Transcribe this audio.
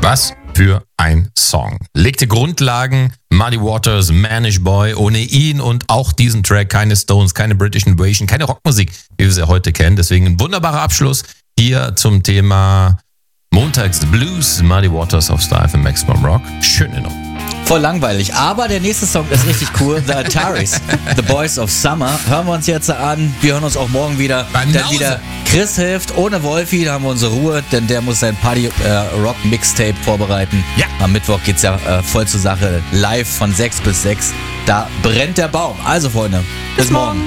Was für ein Song. Legte Grundlagen, Muddy Waters, Manish Boy, ohne ihn und auch diesen Track keine Stones, keine British Invasion, keine Rockmusik, wie wir sie heute kennen. Deswegen ein wunderbarer Abschluss hier zum Thema Montags Blues, Muddy Waters auf Star FM Maximum Rock. Schöne Nummer. Voll langweilig, aber der nächste Song ist richtig cool. The Ataris, The Boys of Summer. Hören wir uns jetzt an. Wir hören uns auch morgen wieder. Dann wieder Chris hilft ohne Wolfi, da haben wir unsere Ruhe, denn der muss sein Party-Rock-Mixtape vorbereiten. Ja. Am Mittwoch geht's ja voll zur Sache. Live von 6 bis 6. Da brennt der Baum. Also Freunde, bis morgen.